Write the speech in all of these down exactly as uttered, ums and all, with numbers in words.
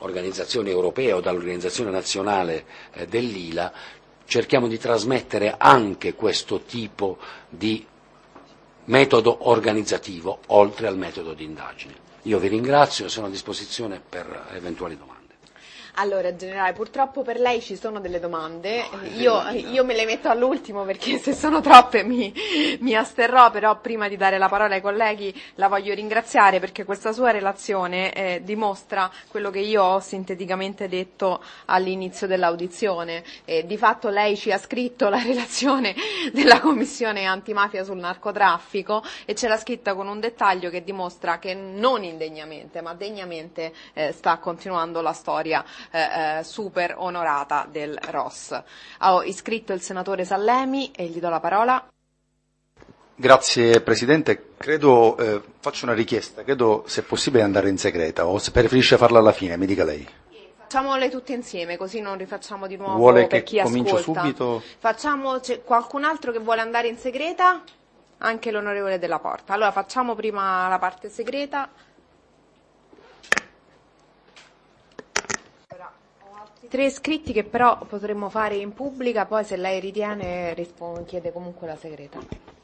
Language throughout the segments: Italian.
organizzazioni europee o dall'organizzazione nazionale eh, dell'I L A, cerchiamo di trasmettere anche questo tipo di metodo organizzativo, oltre al metodo di indagine. Io vi ringrazio e sono a disposizione per eventuali domande. Allora, generale, purtroppo per lei ci sono delle domande, io, io me le metto all'ultimo perché se sono troppe mi, mi asterrò, però prima di dare la parola ai colleghi la voglio ringraziare perché questa sua relazione eh, dimostra quello che io ho sinteticamente detto all'inizio dell'audizione. Eh, di fatto lei ci ha scritto la relazione della Commissione antimafia sul narcotraffico e ce l'ha scritta con un dettaglio che dimostra che non indegnamente ma degnamente eh, sta continuando la storia Eh, eh, super onorata del R O S. Ho iscritto il senatore Sallemi e gli do la parola. Grazie Presidente, credo, eh, faccio una richiesta, credo se è possibile andare in segreta o se preferisce farla alla fine, mi dica lei. Facciamole tutte insieme, così non rifacciamo di nuovo. Vuole per che chi comincio ascolta. subito? Facciamo, c'è qualcun altro che vuole andare in segreta? Anche l'onorevole Della Porta. Allora facciamo prima la parte segreta. Tre iscritti che però potremmo fare in pubblica, poi se lei ritiene risponde, chiede comunque la segreta.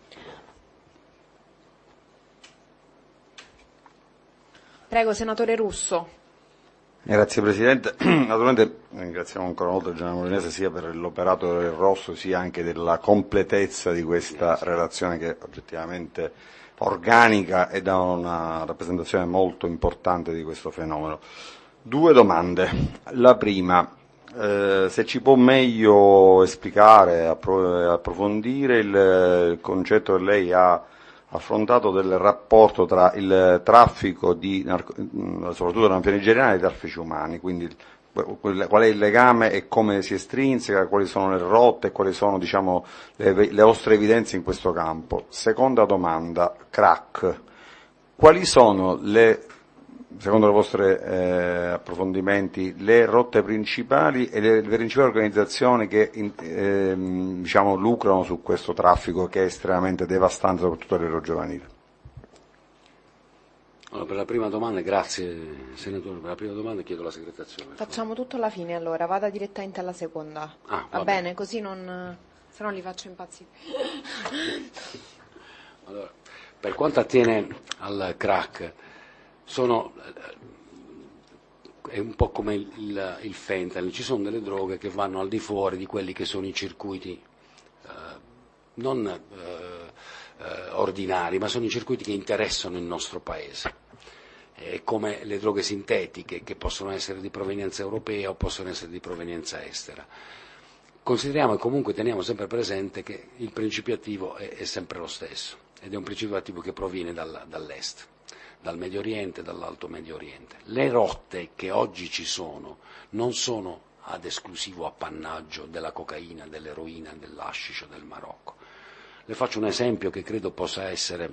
Prego, senatore Russo. Grazie Presidente. Naturalmente ringraziamo ancora una volta il generale Molinese sia per l'operato del Rosso sia anche della completezza di questa relazione che è oggettivamente organica e dà una rappresentazione molto importante di questo fenomeno. Due domande. La prima, eh, se ci può meglio esplicare, appro- approfondire il, il concetto che lei ha affrontato del rapporto tra il traffico di, narco- soprattutto della mafia nigeriana e i traffici umani, quindi qual è il legame e come si estrinseca, quali sono le rotte e quali sono diciamo, le, le vostre evidenze in questo campo. Seconda domanda, crack. Quali sono le secondo i vostri eh, approfondimenti, le rotte principali e le, le principali organizzazioni che in, eh, diciamo, lucrano su questo traffico che è estremamente devastante, soprattutto a livello giovanile? Allora, per la prima domanda, grazie Senatore, per la prima domanda chiedo la segretazione. Facciamo tutto alla fine allora, vada direttamente alla seconda. Ah, va, va bene. bene, così non, se no li faccio impazzire. Allora, per quanto attiene al crack, sono, è un po' come il, il, il fentanyl, ci sono delle droghe che vanno al di fuori di quelli che sono i circuiti eh, non eh, eh, ordinari, ma sono i circuiti che interessano il nostro Paese, è come le droghe sintetiche che possono essere di provenienza europea o possono essere di provenienza estera. Consideriamo e comunque teniamo sempre presente che il principio attivo è, è sempre lo stesso ed è un principio attivo che proviene dal, dall'est. Dal Medio Oriente e dall'Alto Medio Oriente. Le rotte che oggi ci sono non sono ad esclusivo appannaggio della cocaina, dell'eroina, dell'hashish o del Marocco. Le faccio un esempio che credo possa essere,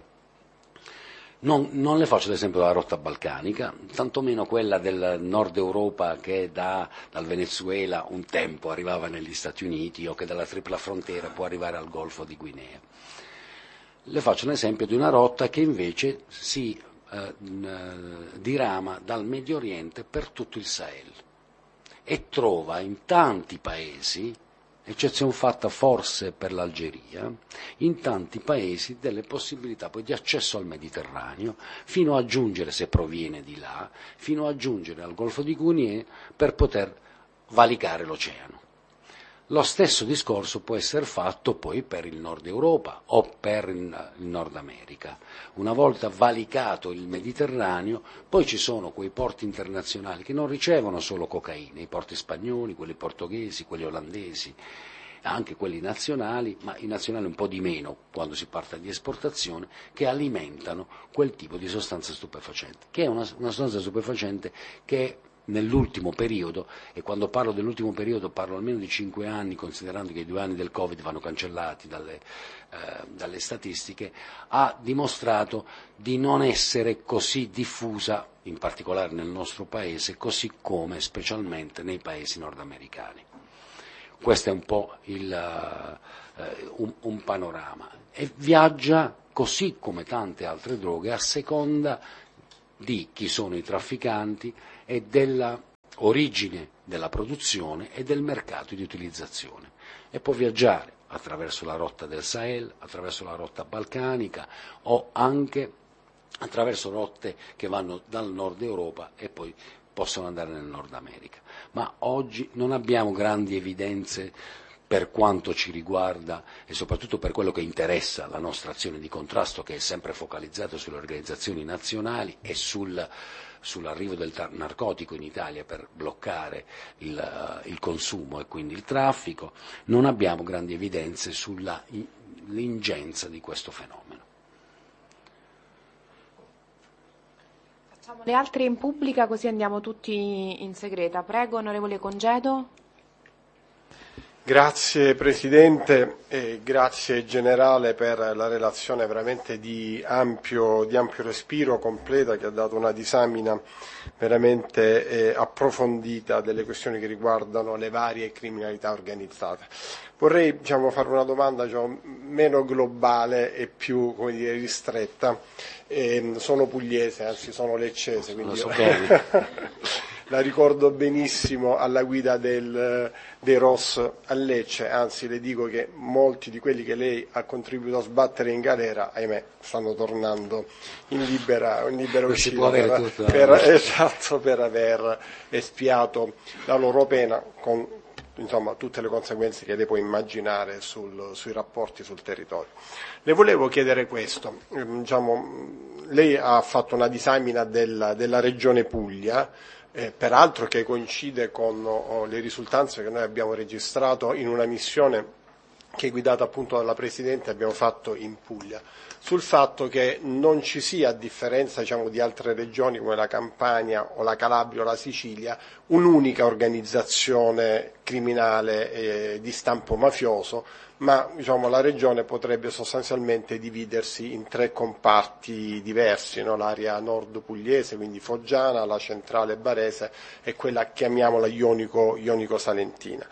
non, non le faccio l'esempio della rotta balcanica, tantomeno quella del nord Europa che da, dal Venezuela un tempo arrivava negli Stati Uniti o che dalla tripla frontiera può arrivare al Golfo di Guinea. Le faccio un esempio di una rotta che invece si Eh, dirama dal Medio Oriente per tutto il Sahel e trova in tanti paesi, eccezione fatta forse per l'Algeria, in tanti paesi delle possibilità poi di accesso al Mediterraneo, fino a giungere, se proviene di là, fino a giungere al Golfo di Guinea per poter valicare l'oceano. Lo stesso discorso può essere fatto poi per il Nord Europa o per il Nord America. Una volta valicato il Mediterraneo, poi ci sono quei porti internazionali che non ricevono solo cocaina, i porti spagnoli, quelli portoghesi, quelli olandesi, anche quelli nazionali, ma i nazionali un po' di meno quando si parla di esportazione, che alimentano quel tipo di sostanza stupefacente, che è una, una sostanza stupefacente che nell'ultimo periodo, e quando parlo dell'ultimo periodo parlo almeno di cinque anni, considerando che i due anni del Covid vanno cancellati dalle, eh, dalle statistiche, ha dimostrato di non essere così diffusa, in particolare nel nostro Paese, così come specialmente nei Paesi nordamericani. Questo è un po' il, eh, un, un panorama. E viaggia, così come tante altre droghe, a seconda di chi sono i trafficanti e della origine della produzione e del mercato di utilizzazione, e può viaggiare attraverso la rotta del Sahel, attraverso la rotta balcanica o anche attraverso rotte che vanno dal nord Europa e poi possono andare nel Nord America. Ma oggi non abbiamo grandi evidenze per quanto ci riguarda e soprattutto per quello che interessa la nostra azione di contrasto, che è sempre focalizzata sulle organizzazioni nazionali e sul, sull'arrivo del narcotico in Italia per bloccare il, il consumo e quindi il traffico. Non abbiamo grandi evidenze sull'ingenza di questo fenomeno. Facciamo le altre in pubblica, così andiamo tutti in segreta. Prego, onorevole Congedo. Grazie Presidente e grazie Generale per la relazione veramente di ampio, di ampio respiro, completa, che ha dato una disamina veramente eh, approfondita delle questioni che riguardano le varie criminalità organizzate. Vorrei diciamo, fare una domanda diciamo, meno globale e più come dire, ristretta. Eh, sono pugliese, anzi sono leccese, quindi so la ricordo benissimo alla guida del, dei Ross a Lecce, anzi le dico che molti di quelli che lei ha contribuito a sbattere in galera, ahimè, stanno tornando in libera, in libera uscita per, per, esatto, per aver espiato la loro pena con insomma, tutte le conseguenze che lei può immaginare sul, sui rapporti sul territorio. Le volevo chiedere questo, eh, diciamo, lei ha fatto una disamina della, della regione Puglia, eh, peraltro che coincide con oh, le risultanze che noi abbiamo registrato in una missione che è guidata appunto dalla Presidente abbiamo fatto in Puglia, sul fatto che non ci sia, a differenza diciamo, di altre regioni come la Campania o la Calabria o la Sicilia, un'unica organizzazione criminale eh, di stampo mafioso, ma diciamo, la regione potrebbe sostanzialmente dividersi in tre comparti diversi, no? L'area nord pugliese, quindi foggiana, la centrale barese e quella chiamiamola ionico, ionico-salentina.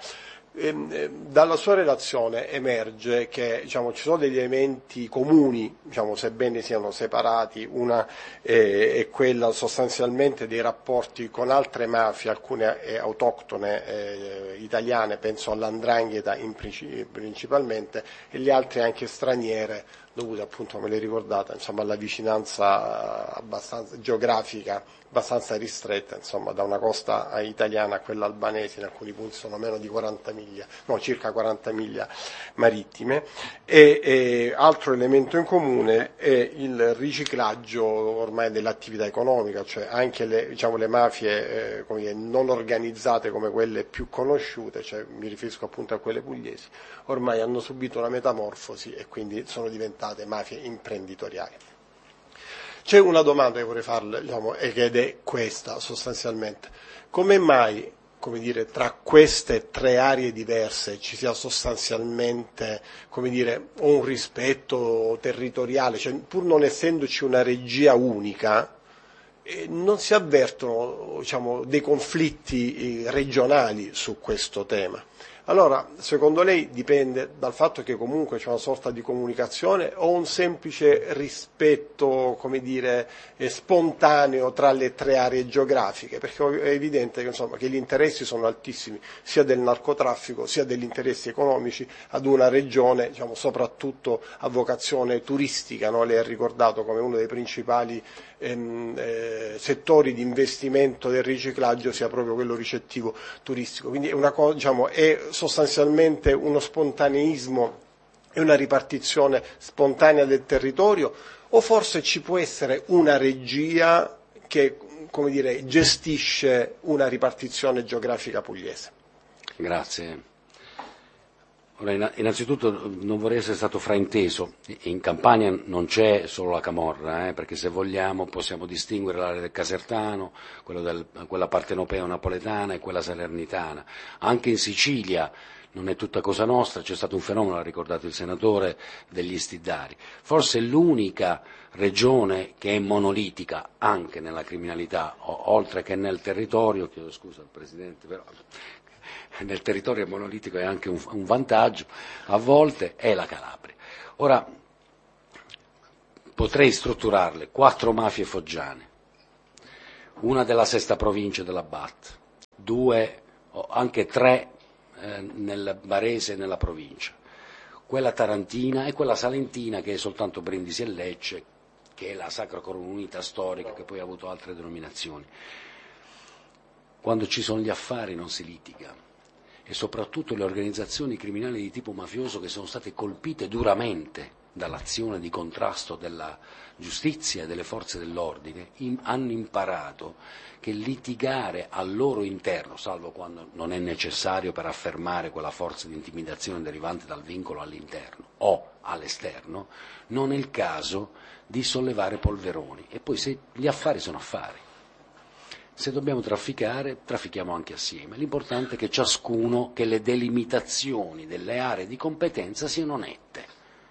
Dalla sua relazione emerge che diciamo, ci sono degli elementi comuni, diciamo, sebbene siano separati, una eh, è quella sostanzialmente dei rapporti con altre mafie, alcune eh, autoctone eh, italiane, penso all'Andrangheta in princi- principalmente, e le altre anche straniere, dovute appunto, come l'hai ricordata, insomma, alla vicinanza abbastanza geografica, abbastanza ristretta, insomma, da una costa italiana a quella albanese, in alcuni punti sono meno di quaranta miglia, no, circa quaranta miglia marittime, e, e altro elemento in comune è il riciclaggio ormai dell'attività economica, cioè anche le, diciamo, le mafie eh, come dire, non organizzate come quelle più conosciute, cioè mi riferisco appunto a quelle pugliesi, ormai hanno subito una metamorfosi e quindi sono diventate mafie imprenditoriali. C'è una domanda che vorrei farle, diciamo, ed è questa sostanzialmente. Come mai, come dire, tra queste tre aree diverse ci sia sostanzialmente, come dire, un rispetto territoriale, cioè pur non essendoci una regia unica, eh, non si avvertono, diciamo, dei conflitti eh, regionali su questo tema? Allora, secondo lei dipende dal fatto che comunque c'è una sorta di comunicazione o un semplice rispetto, come dire, eh, spontaneo tra le tre aree geografiche? Perché è evidente che, insomma, che gli interessi sono altissimi, sia del narcotraffico sia degli interessi economici ad una regione, diciamo, soprattutto a vocazione turistica, no? Lei ha ricordato come uno dei principali ehm, eh, settori di investimento del riciclaggio sia proprio quello ricettivo turistico. Quindi è una cosa, diciamo, è sostanzialmente uno spontaneismo e una ripartizione spontanea del territorio, o forse ci può essere una regia che, come dire, gestisce una ripartizione geografica pugliese? Grazie. Ora, innanzitutto non vorrei essere stato frainteso, in Campania non c'è solo la camorra, eh, perché se vogliamo possiamo distinguere l'area del Casertano, quello del, quella partenopea napoletana e quella salernitana. Anche in Sicilia non è tutta cosa nostra, c'è stato un fenomeno, l'ha ricordato il senatore, degli stidari. Forse l'unica regione che è monolitica anche nella criminalità, oltre che nel territorio, chiedo scusa al Presidente, però nel territorio monolitico è anche un, un vantaggio, a volte è la Calabria. Ora, potrei strutturarle: quattro mafie foggiane, una della sesta provincia della B A T, due o anche tre eh, nel Barese e nella provincia, quella tarantina e quella salentina che è soltanto Brindisi e Lecce, che è la Sacra Comunità Storica, che poi ha avuto altre denominazioni. Quando ci sono gli affari non si litiga, e soprattutto le organizzazioni criminali di tipo mafioso che sono state colpite duramente dall'azione di contrasto della giustizia e delle forze dell'ordine in, hanno imparato che litigare al loro interno, salvo quando non è necessario per affermare quella forza di intimidazione derivante dal vincolo all'interno o all'esterno, non è il caso di sollevare polveroni. E poi se gli affari sono affari, se dobbiamo trafficare, traffichiamo anche assieme. L'importante è che ciascuno, che le delimitazioni delle aree di competenza siano nette.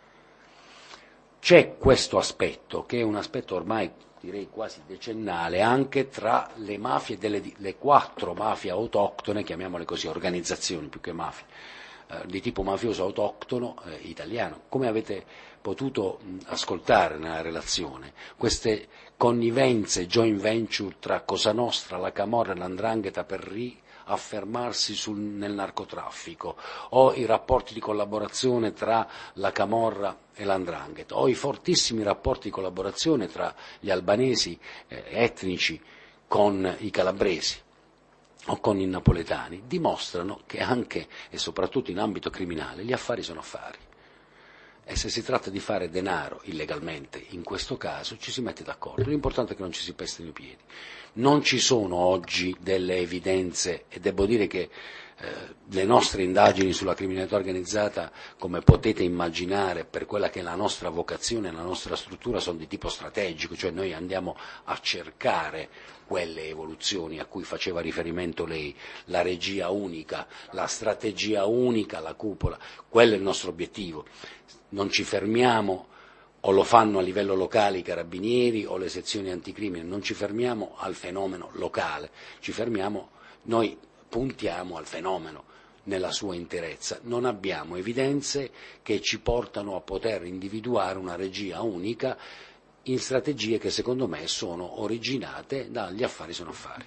C'è questo aspetto, che è un aspetto ormai direi quasi decennale, anche tra le mafie, delle le quattro mafie autoctone, chiamiamole così, organizzazioni più che mafie, eh, di tipo mafioso autoctono eh, italiano. Come avete potuto mh, ascoltare nella relazione, queste connivenze, joint venture tra Cosa Nostra, la Camorra e l'Andrangheta per riaffermarsi sul, nel narcotraffico, o i rapporti di collaborazione tra la Camorra e l'Andrangheta, o i fortissimi rapporti di collaborazione tra gli albanesi eh, etnici con i calabresi o con i napoletani, dimostrano che anche e soprattutto in ambito criminale gli affari sono affari. E se si tratta di fare denaro illegalmente, in questo caso ci si mette d'accordo. L'importante è che non ci si pestino i piedi. Non ci sono oggi delle evidenze, e devo dire che eh, le nostre indagini sulla criminalità organizzata, come potete immaginare, per quella che è la nostra vocazione, la nostra struttura, sono di tipo strategico, cioè noi andiamo a cercare quelle evoluzioni a cui faceva riferimento lei, la regia unica, la strategia unica, la cupola, quello è il nostro obiettivo. Non ci fermiamo, o lo fanno a livello locale i carabinieri o le sezioni anticrimine, non ci fermiamo al fenomeno locale, ci fermiamo, noi puntiamo al fenomeno nella sua interezza. Non abbiamo evidenze che ci portano a poter individuare una regia unica in strategie che secondo me sono originate dagli affari sono affari.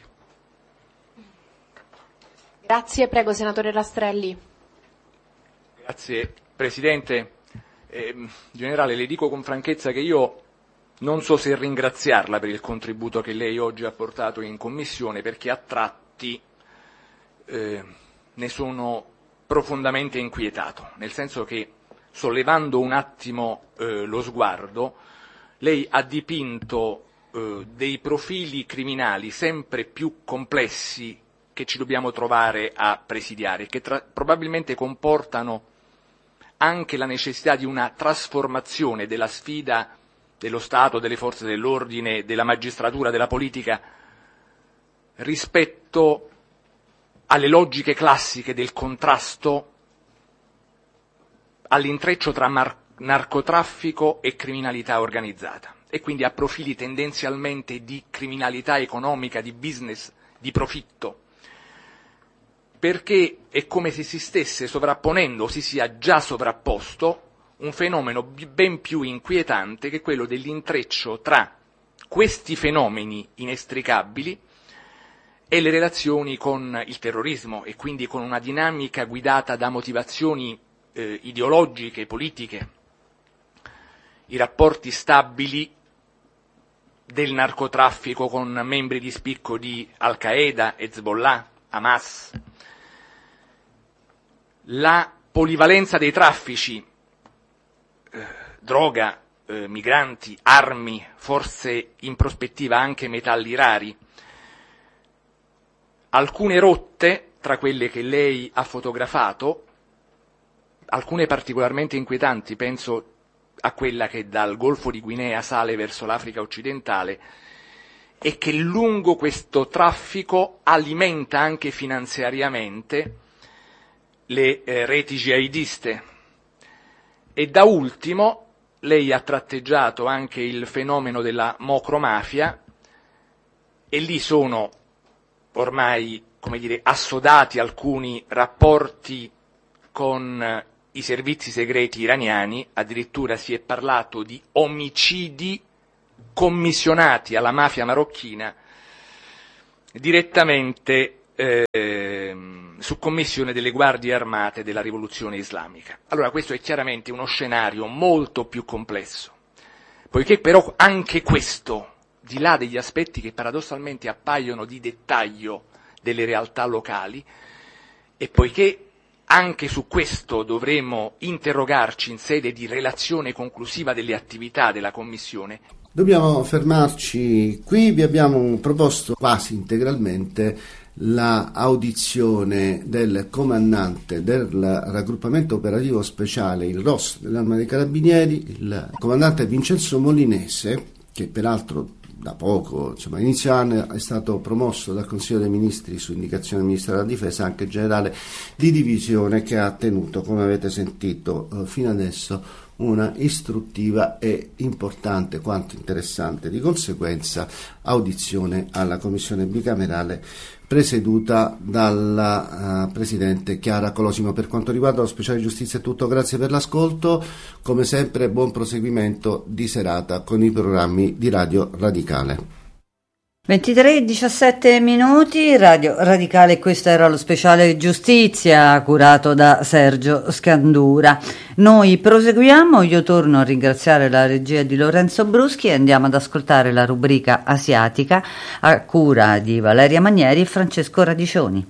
Grazie, prego senatore Rastrelli. Grazie Presidente. Eh, generale, le dico con franchezza che io non so se ringraziarla per il contributo che lei oggi ha portato in Commissione, perché a tratti eh, ne sono profondamente inquietato, nel senso che, sollevando un attimo eh, lo sguardo, lei ha dipinto eh, dei profili criminali sempre più complessi che ci dobbiamo trovare a presidiare, che tra- probabilmente comportano anche la necessità di una trasformazione della sfida dello Stato, delle forze dell'ordine, della magistratura, della politica, rispetto alle logiche classiche del contrasto all'intreccio tra mar- narcotraffico e criminalità organizzata, e quindi a profili tendenzialmente di criminalità economica, di business, di profitto, perché è come se si stesse sovrapponendo, o si sia già sovrapposto, un fenomeno ben più inquietante che è quello dell'intreccio tra questi fenomeni inestricabili e le relazioni con il terrorismo, e quindi con una dinamica guidata da motivazioni eh, ideologiche, politiche, i rapporti stabili del narcotraffico con membri di spicco di Al-Qaeda, Hezbollah, Hamas, la polivalenza dei traffici, eh, droga, eh, migranti, armi, forse in prospettiva anche metalli rari, alcune rotte tra quelle che lei ha fotografato, alcune particolarmente inquietanti, penso a quella che dal Golfo di Guinea sale verso l'Africa occidentale e che lungo questo traffico alimenta anche finanziariamente le eh, reti jihadiste. E da ultimo lei ha tratteggiato anche il fenomeno della mocromafia, e lì sono ormai, come dire, assodati alcuni rapporti con i servizi segreti iraniani, addirittura si è parlato di omicidi commissionati alla mafia marocchina direttamente eh, su commissione delle guardie armate della rivoluzione islamica. Allora questo è chiaramente uno scenario molto più complesso, poiché però anche questo, di là degli aspetti che paradossalmente appaiono di dettaglio delle realtà locali, e poiché anche su questo dovremo interrogarci in sede di relazione conclusiva delle attività della Commissione. Dobbiamo fermarci qui, vi abbiamo proposto quasi integralmente la audizione del comandante del raggruppamento operativo speciale, il R O S dell'Arma dei Carabinieri, il comandante Vincenzo Molinese, che peraltro da poco, insomma, inizio anno, è stato promosso dal Consiglio dei Ministri su indicazione del Ministero della Difesa anche generale di divisione, che ha tenuto, come avete sentito eh, fino adesso, una istruttiva e importante quanto interessante di conseguenza audizione alla Commissione bicamerale presieduta dalla uh, Presidente Chiara Colosimo. Per quanto riguarda lo speciale giustizia è tutto, grazie per l'ascolto, come sempre buon proseguimento di serata con i programmi di Radio Radicale. ventitré e diciassette minuti, Radio Radicale, questo era lo speciale giustizia curato da Sergio Scandura. Noi proseguiamo, io torno a ringraziare la regia di Lorenzo Bruschi e andiamo ad ascoltare la rubrica asiatica a cura di Valeria Manieri e Francesco Radicioni.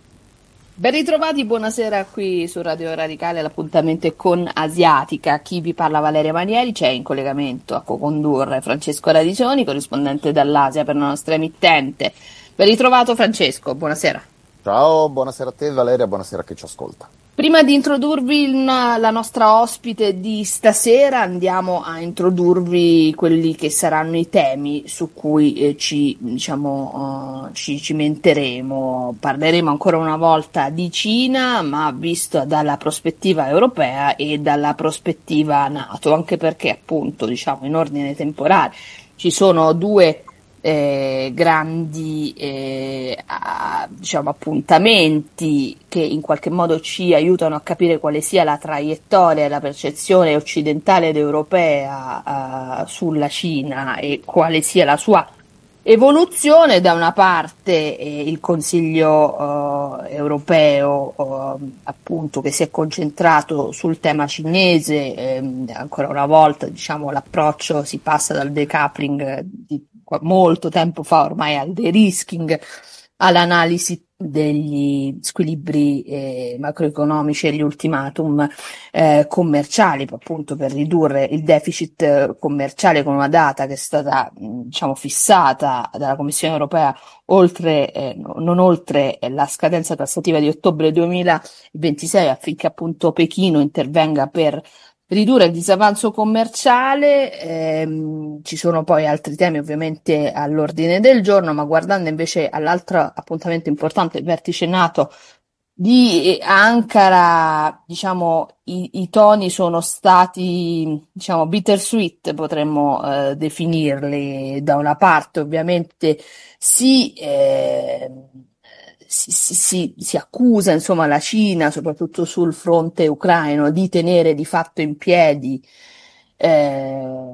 Ben ritrovati, buonasera qui su Radio Radicale, l'appuntamento è con Asiatica. Chi vi parla Valeria Manieri, c'è in collegamento a co-condurre Francesco Radicioni, corrispondente dall'Asia per la nostra emittente. Ben ritrovato Francesco, buonasera. Ciao, buonasera a te Valeria, buonasera a chi ci ascolta. Prima di introdurvi una, la nostra ospite di stasera, andiamo a introdurvi quelli che saranno i temi su cui eh, ci, diciamo, uh, ci cimenteremo. Parleremo ancora una volta di Cina, ma visto dalla prospettiva europea e dalla prospettiva NATO, anche perché appunto, diciamo, in ordine temporale ci sono due Eh, grandi eh, a, diciamo, appuntamenti che in qualche modo ci aiutano a capire quale sia la traiettoria e la percezione occidentale ed europea uh, sulla Cina e quale sia la sua evoluzione. Da una parte eh, il Consiglio uh, europeo uh, appunto che si è concentrato sul tema cinese, eh, ancora una volta, diciamo, l'approccio si passa dal decoupling di molto tempo fa ormai al de-risking, all'analisi degli squilibri eh, macroeconomici e gli ultimatum eh, commerciali, appunto per ridurre il deficit commerciale con una data che è stata, diciamo, fissata dalla Commissione europea oltre, eh, non oltre la scadenza tassativa di ottobre duemilaventisei, affinché appunto Pechino intervenga per ridurre il disavanzo commerciale. Ehm, ci sono poi altri temi ovviamente all'ordine del giorno, ma guardando invece all'altro appuntamento importante, il vertice NATO di Ankara, diciamo i, i toni sono stati, diciamo, bittersweet, potremmo eh, definirli. Da una parte ovviamente si eh, Si, si, si, si accusa, insomma, la Cina, soprattutto sul fronte ucraino, di tenere di fatto in piedi eh,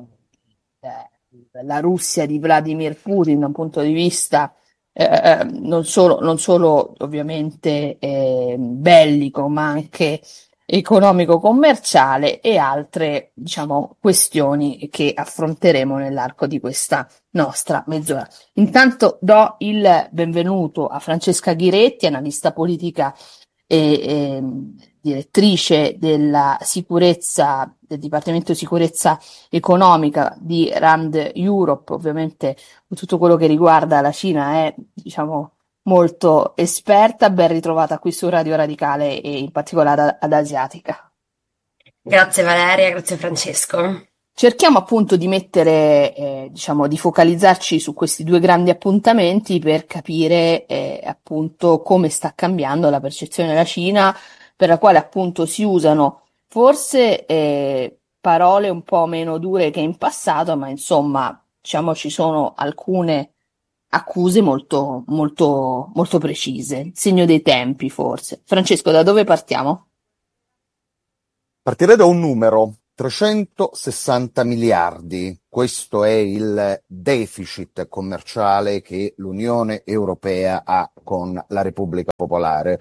la Russia di Vladimir Putin da un punto di vista eh, non solo, non solo ovviamente eh, bellico, ma anche economico-commerciale, e altre, diciamo, questioni che affronteremo nell'arco di questa nostra mezz'ora. Intanto do il benvenuto a Francesca Ghiretti, analista politica e, e direttrice della sicurezza del Dipartimento di Sicurezza Economica di Rand Europe. Ovviamente tutto quello che riguarda la Cina è, diciamo, molto esperta. Ben ritrovata qui su Radio Radicale e in particolare ad Asiatica. Grazie Valeria, grazie Francesco. Cerchiamo appunto di mettere, eh, diciamo, di focalizzarci su questi due grandi appuntamenti per capire eh, appunto come sta cambiando la percezione della Cina, per la quale appunto si usano forse eh, parole un po' meno dure che in passato, ma insomma, diciamo, ci sono alcune accuse molto, molto, molto precise, segno dei tempi forse. Francesco, da dove partiamo? Partirei da un numero, trecentosessanta miliardi, questo è il deficit commerciale che l'Unione Europea ha con la Repubblica Popolare.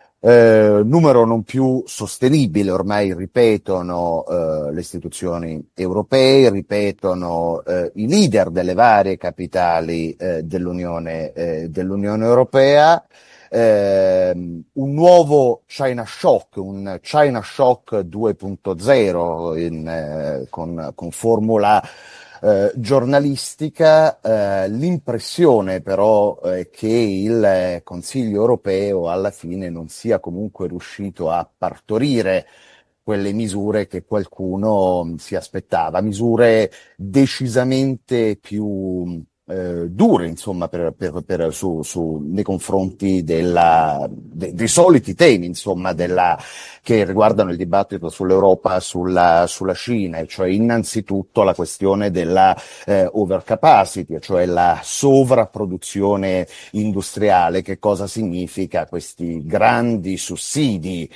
Eh, numero non più sostenibile, ormai ripetono eh, le istituzioni europee, ripetono eh, i leader delle varie capitali eh, dell'Unione, eh, dell'Unione Europea. Eh, un nuovo China Shock, un China Shock due punto zero in, eh, con, con formula eh, giornalistica. Eh, l'impressione però è che il Consiglio europeo alla fine non sia comunque riuscito a partorire quelle misure che qualcuno si aspettava, misure decisamente più Eh, dure, insomma, per, per, per, su, su, nei confronti della, de, dei soliti temi, insomma, della, che riguardano il dibattito sull'Europa, sulla, sulla Cina, e cioè innanzitutto la questione della eh, overcapacity, cioè la sovrapproduzione industriale. Che cosa significa questi grandi sussidi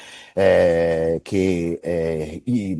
eh, che eh,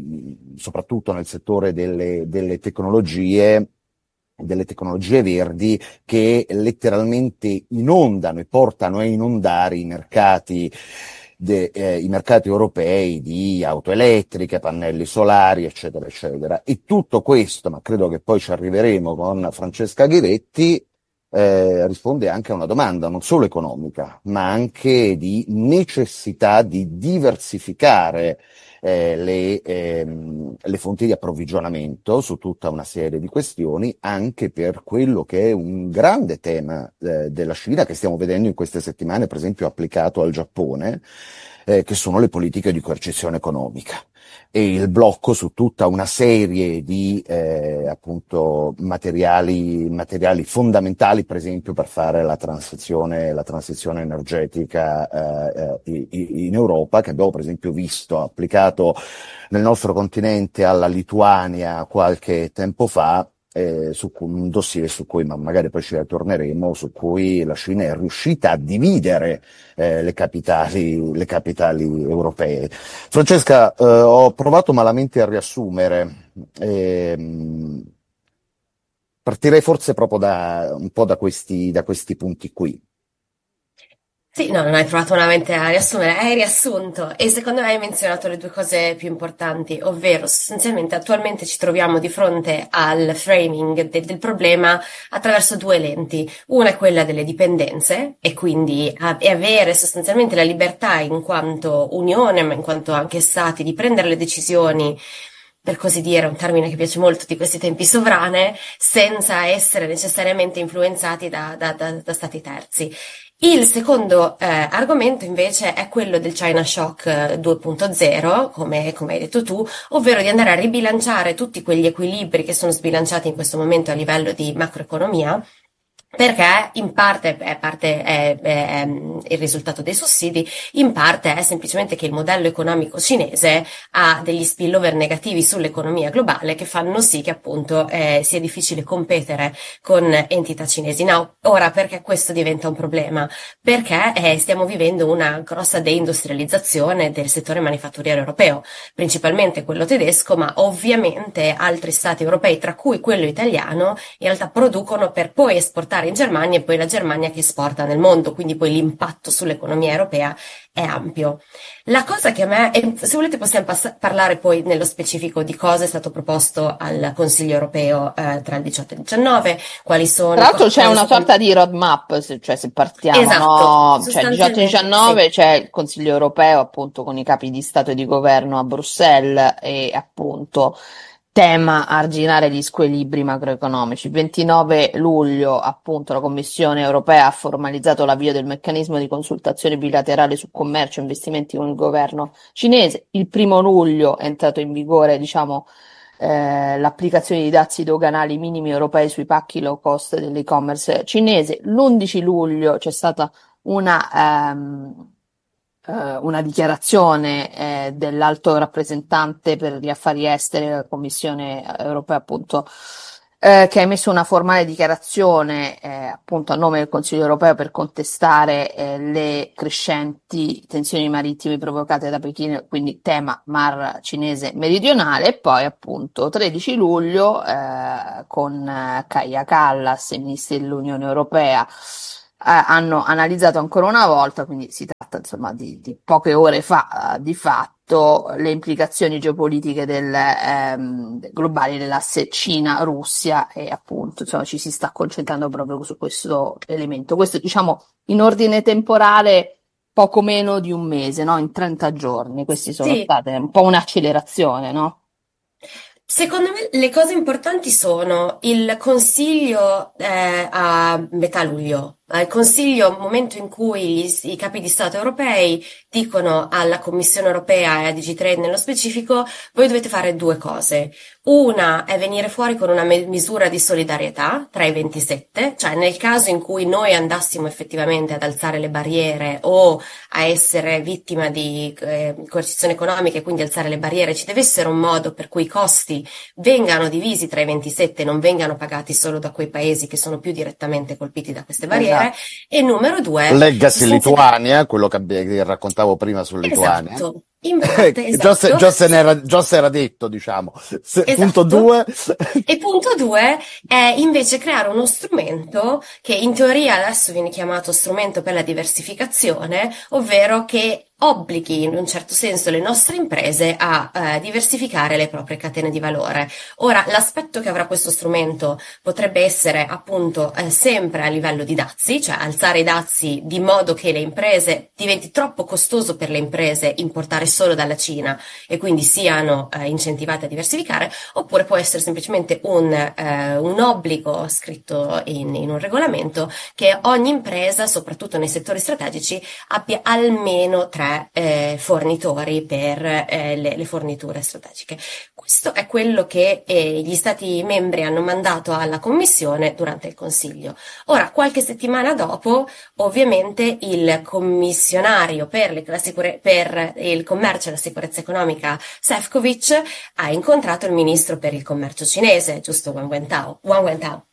i, soprattutto nel settore delle, delle tecnologie delle tecnologie verdi, che letteralmente inondano e portano a inondare i mercati, de, eh, i mercati europei di auto elettriche, pannelli solari, eccetera, eccetera. E tutto questo, ma credo che poi ci arriveremo con Francesca Ghiretti, eh, risponde anche a una domanda non solo economica, ma anche di necessità di diversificare Eh, le, ehm, le fonti di approvvigionamento su tutta una serie di questioni, anche per quello che è un grande tema eh, della Cina, che stiamo vedendo in queste settimane, per esempio applicato al Giappone, eh, che sono le politiche di coercizione economica e il blocco su tutta una serie di eh, appunto materiali, materiali fondamentali, per esempio per fare la transizione, la transizione energetica eh, eh, in Europa, che abbiamo per esempio visto applicato nel nostro continente alla Lituania qualche tempo fa, eh, su un dossier su cui, ma magari poi ci ritorneremo, su cui la Cina è riuscita a dividere eh, le capitali, le capitali europee. Francesca, eh, ho provato malamente a riassumere. Ehm, partirei forse proprio da un po' da questi, da questi punti qui. Sì, no, non hai provato nuovamente a riassumere, hai riassunto e secondo me hai menzionato le due cose più importanti, ovvero sostanzialmente attualmente ci troviamo di fronte al framing de- del problema attraverso due lenti. Una è quella delle dipendenze e quindi a- e avere sostanzialmente la libertà in quanto Unione, ma in quanto anche Stati, di prendere le decisioni, per così dire, un termine che piace molto di questi tempi, sovrane, senza essere necessariamente influenzati da, da, da, da stati terzi. Il secondo eh, argomento invece è quello del China Shock due punto zero, come, come hai detto tu, ovvero di andare a ribilanciare tutti quegli equilibri che sono sbilanciati in questo momento a livello di macroeconomia, perché in parte è, parte è, è, è il risultato dei sussidi, in parte è semplicemente che il modello economico cinese ha degli spillover negativi sull'economia globale che fanno sì che appunto eh, sia difficile competere con entità cinesi. No, ora perché questo diventa un problema? Perché eh, stiamo vivendo una grossa deindustrializzazione del settore manifatturiero europeo, principalmente quello tedesco, ma ovviamente altri stati europei, tra cui quello italiano, in realtà producono per poi esportare in Germania e poi la Germania che esporta nel mondo, quindi poi l'impatto sull'economia europea è ampio. La cosa che a me, e se volete possiamo pass- parlare poi nello specifico di cosa è stato proposto al Consiglio europeo eh, tra il diciotto e il diciannove, quali sono... Tra l'altro c'è una sono... sorta di roadmap, se, cioè se partiamo, esatto, no? Cioè diciotto e diciannove sì. C'è il Consiglio europeo appunto con i capi di Stato e di Governo a Bruxelles e appunto tema arginare gli squilibri macroeconomici. Il ventinove luglio, appunto, la Commissione europea ha formalizzato l'avvio del meccanismo di consultazione bilaterale su commercio e investimenti con il governo cinese. Il primo luglio è entrato in vigore, diciamo, eh, l'applicazione di dazi doganali minimi europei sui pacchi low cost dell'e-commerce cinese. L'undici luglio c'è stata una ehm, una dichiarazione eh, dell'alto rappresentante per gli affari esteri della Commissione europea appunto eh, che ha emesso una formale dichiarazione eh, appunto a nome del Consiglio europeo per contestare eh, le crescenti tensioni marittime provocate da Pechino, quindi tema Mar Cinese meridionale. E poi appunto tredici luglio eh, con eh, Kaja Kallas e i ministri dell'Unione Europea eh, hanno analizzato ancora una volta, quindi si tratta insomma di, di poche ore fa eh, di fatto, le implicazioni geopolitiche del, ehm, globali dell'asse Cina-Russia, e appunto insomma ci si sta concentrando proprio su questo elemento. Questo diciamo in ordine temporale poco meno di un mese, no? In trenta giorni, questi sono Sì. state un po' un'accelerazione, no? Secondo me le cose importanti sono il consiglio eh, a metà luglio, il consiglio, momento in cui gli- i capi di Stato europei dicono alla Commissione europea e a DigiTrade nello specifico: voi dovete fare due cose. Una è venire fuori con una me- misura di solidarietà tra i ventisette, cioè nel caso in cui noi andassimo effettivamente ad alzare le barriere o a essere vittima di eh, coercizione economica e quindi alzare le barriere, ci deve essere un modo per cui i costi vengano divisi tra i ventisette, non vengano pagati solo da quei paesi che sono più direttamente colpiti da queste barriere. E numero due, Legacy sostanzialmente- Lituania, quello che, abbi- che raccontavo prima su Lituania. Esatto, in parte, Già se, esatto. già se n'era, già se era detto, diciamo. Se- Esatto. Punto due. E punto due è invece creare uno strumento che in teoria adesso viene chiamato strumento per la diversificazione, ovvero che obblighi in un certo senso le nostre imprese a eh, diversificare le proprie catene di valore. Ora, l'aspetto che avrà questo strumento potrebbe essere appunto eh, sempre a livello di dazi, cioè alzare i dazi di modo che le imprese diventi troppo costoso per le imprese importare solo dalla Cina e quindi siano eh, incentivate a diversificare, oppure può essere semplicemente un, eh, un obbligo scritto in, in un regolamento che ogni impresa, soprattutto nei settori strategici, abbia almeno tre eh, fornitori per eh, le, le forniture strategiche. Questo è quello che eh, gli Stati membri hanno mandato alla Commissione durante il Consiglio. Ora, qualche settimana dopo, ovviamente il commissionario per, le, la sicure, per il commercio e la sicurezza economica Šefčovič ha incontrato il ministro per il commercio cinese, giusto, Wang Wentao. Wang Wentao.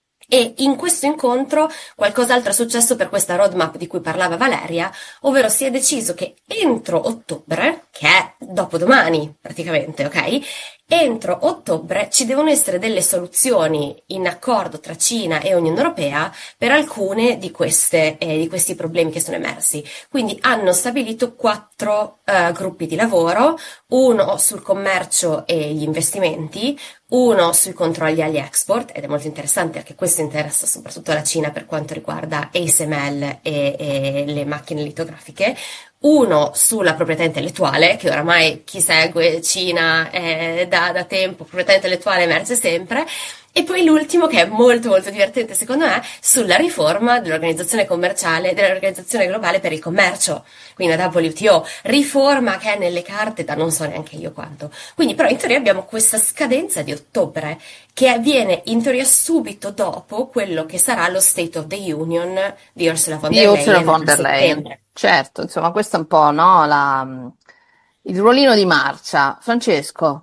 E in questo incontro qualcos'altro è successo per questa roadmap di cui parlava Valeria, ovvero si è deciso che entro ottobre, che è dopodomani praticamente, ok? Entro ottobre ci devono essere delle soluzioni in accordo tra Cina e Unione Europea per alcune di queste eh, di questi problemi che sono emersi. Quindi hanno stabilito quattro eh, gruppi di lavoro, uno sul commercio e gli investimenti, uno sui controlli agli export, ed è molto interessante perché questo interessa soprattutto la Cina per quanto riguarda A S M L e, e le macchine litografiche, uno sulla proprietà intellettuale, che oramai chi segue Cina eh, da, da tempo, proprietà intellettuale emerge sempre, e poi l'ultimo, che è molto molto divertente secondo me, sulla riforma dell'organizzazione commerciale, dell'organizzazione globale per il commercio, quindi la W T O, riforma che è nelle carte da non so neanche io quanto. Quindi però in teoria abbiamo questa scadenza di ottobre, che avviene in teoria subito dopo quello che sarà lo State of the Union di Ursula von der Di Leyen. Ursula von der a Leyen. settembre. Certo, insomma, questo è un po', no, la, il ruolino di marcia. Francesco?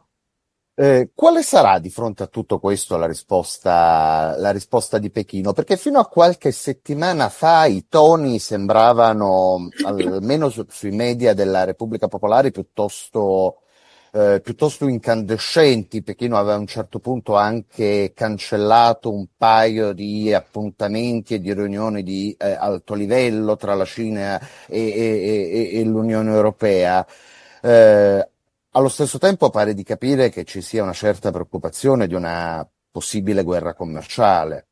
Eh, quale sarà di fronte a tutto questo la risposta, la risposta di Pechino? Perché fino a qualche settimana fa i toni sembravano, almeno su- sui media della Repubblica Popolare, piuttosto, eh, piuttosto incandescenti. Pechino aveva a un certo punto anche cancellato un paio di appuntamenti e di riunioni di eh, alto livello tra la Cina e, e- e- e l'Unione Europea. Eh, Allo stesso tempo pare di capire che ci sia una certa preoccupazione di una possibile guerra commerciale.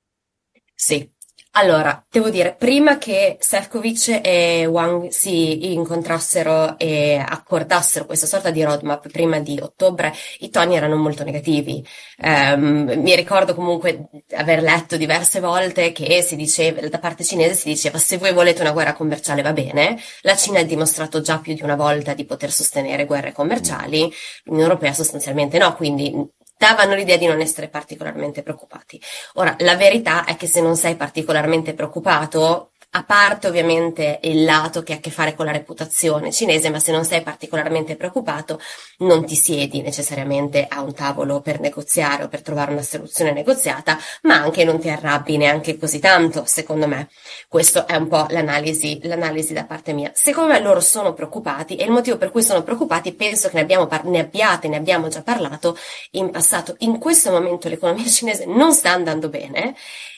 Sì, allora, devo dire, prima che Šefčovič e Wang si incontrassero e accordassero questa sorta di roadmap prima di ottobre, i toni erano molto negativi. Ehm, mi ricordo comunque aver letto diverse volte che si diceva, da parte cinese si diceva: se voi volete una guerra commerciale va bene, la Cina ha dimostrato già più di una volta di poter sostenere guerre commerciali, l'Unione Europea sostanzialmente no, quindi davano l'idea di non essere particolarmente preoccupati. Ora, la verità è che se non sei particolarmente preoccupato, a parte ovviamente il lato che ha a che fare con la reputazione cinese, ma se non sei particolarmente preoccupato non ti siedi necessariamente a un tavolo per negoziare o per trovare una soluzione negoziata, ma anche non ti arrabbi neanche così tanto, secondo me. Questo è un po' l'analisi, l'analisi da parte mia. Secondo me loro sono preoccupati, e il motivo per cui sono preoccupati penso che ne abbiamo par- ne abbiate, ne abbiamo già parlato in passato. In questo momento l'economia cinese non sta andando bene,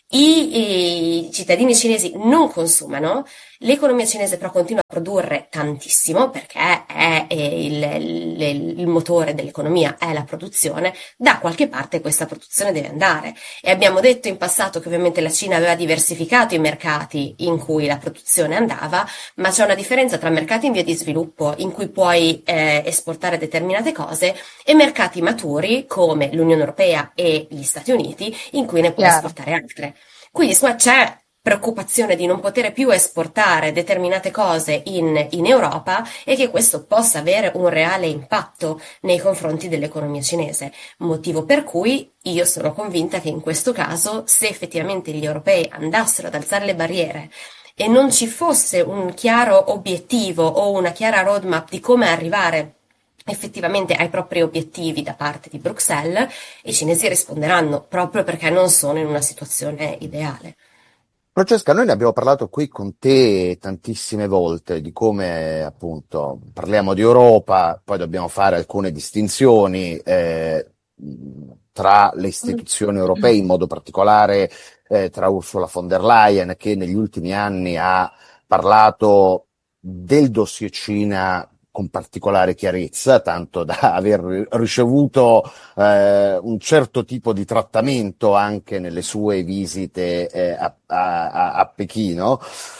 I, i cittadini cinesi non consumano, l'economia cinese però continua a produrre tantissimo perché è, è il, il, il motore dell'economia, è la produzione, da qualche parte questa produzione deve andare. E abbiamo detto in passato che ovviamente la Cina aveva diversificato i mercati in cui la produzione andava, ma c'è una differenza tra mercati in via di sviluppo in cui puoi eh, esportare determinate cose e mercati maturi come l'Unione Europea e gli Stati Uniti in cui ne puoi Chiaro. esportare altre. Quindi insomma, c'è preoccupazione di non poter più esportare determinate cose in, in Europa e che questo possa avere un reale impatto nei confronti dell'economia cinese, motivo per cui io sono convinta che in questo caso, se effettivamente gli europei andassero ad alzare le barriere e non ci fosse un chiaro obiettivo o una chiara roadmap di come arrivare effettivamente ai propri obiettivi da parte di Bruxelles, i cinesi risponderanno proprio perché non sono in una situazione ideale. Francesca, noi ne abbiamo parlato qui con te tantissime volte di come appunto parliamo di Europa, poi dobbiamo fare alcune distinzioni eh, tra le istituzioni europee, in modo particolare eh, tra Ursula von der Leyen, che negli ultimi anni ha parlato del dossier Cina con particolare chiarezza, tanto da aver ricevuto eh, un certo tipo di trattamento anche nelle sue visite eh, a, a, a Pechino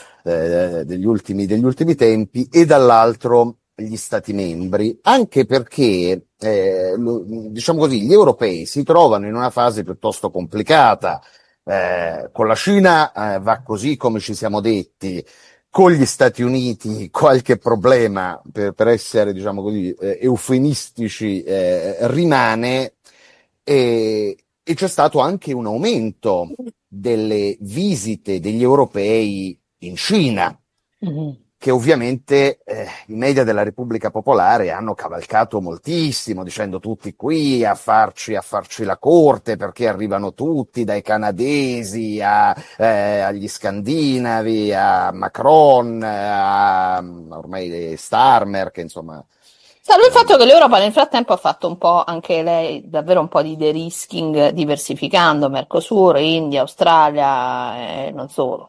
eh, degli ultimi, degli ultimi tempi, e dall'altro gli Stati membri, anche perché eh, lo, diciamo così, gli europei si trovano in una fase piuttosto complicata. Eh, con la Cina eh, va così come ci siamo detti. Con gli Stati Uniti qualche problema, per, per essere diciamo così eh, eufemistici, eh, rimane, e, e c'è stato anche un aumento delle visite degli europei in Cina, mm-hmm. che ovviamente eh, i media della Repubblica Popolare hanno cavalcato moltissimo, dicendo tutti qui a farci, a farci la corte, perché arrivano tutti, dai canadesi a, eh, agli scandinavi, a Macron, a ormai Starmer, che insomma... Salvo il fatto che l'Europa nel frattempo ha fatto un po' anche lei, davvero un po' di de-risking, diversificando Mercosur, India, Australia e non solo.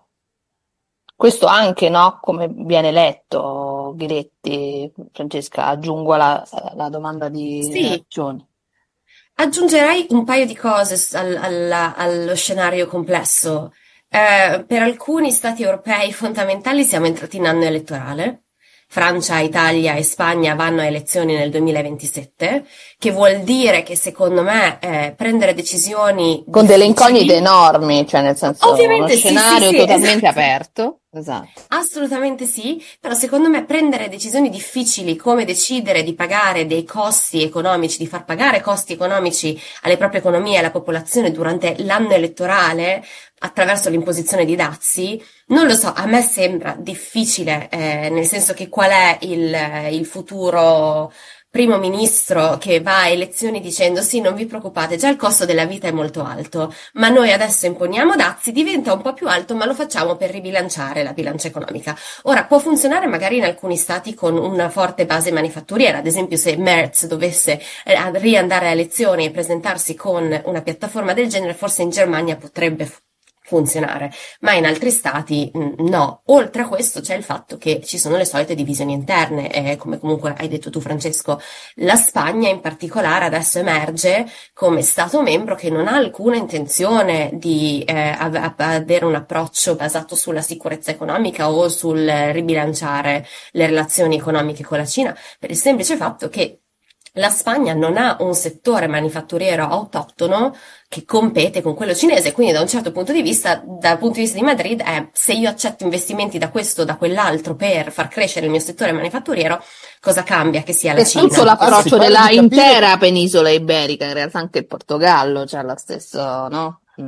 Questo anche, no? Come viene letto, Ghiretti. Francesca, aggiungo la, la domanda di Sì. reazione. Aggiungerei un paio di cose al, alla- allo scenario complesso. Eh, per alcuni stati europei fondamentali siamo entrati in anno elettorale. Francia, Italia e Spagna vanno a elezioni nel duemilaventisette, che vuol dire che secondo me eh, prendere decisioni Con delle difficili- incognite enormi, cioè nel senso Ovviamente uno sì, scenario sì, sì, totalmente esatto. aperto. Esatto. Assolutamente sì, però secondo me prendere decisioni difficili come decidere di pagare dei costi economici, di far pagare costi economici alle proprie economie e alla popolazione durante l'anno elettorale attraverso l'imposizione di dazi, non lo so, a me sembra difficile, eh, nel senso che qual è il, il futuro primo ministro che va a elezioni dicendo sì, non vi preoccupate, già il costo della vita è molto alto, ma noi adesso imponiamo dazi, diventa un po' più alto, ma lo facciamo per ribilanciare la bilancia economica. Ora, può funzionare magari in alcuni stati con una forte base manifatturiera, ad esempio se Merz dovesse eh, riandare a elezioni e presentarsi con una piattaforma del genere, forse in Germania potrebbe fu- funzionare, ma in altri stati mh, no. Oltre a questo c'è il fatto che ci sono le solite divisioni interne, e come comunque hai detto tu Francesco, la Spagna in particolare adesso emerge come stato membro che non ha alcuna intenzione di eh, av- avere un approccio basato sulla sicurezza economica o sul ribilanciare le relazioni economiche con la Cina, per il semplice fatto che la Spagna non ha un settore manifatturiero autoctono che compete con quello cinese, quindi da un certo punto di vista, dal punto di vista di Madrid, è se io accetto investimenti da questo o da quell'altro per far crescere il mio settore manifatturiero, cosa cambia che sia la È Cina? tutto l'approccio Anzi, pare della di capire- intera penisola iberica, in realtà anche il Portogallo c'ha lo stesso, no? Mm.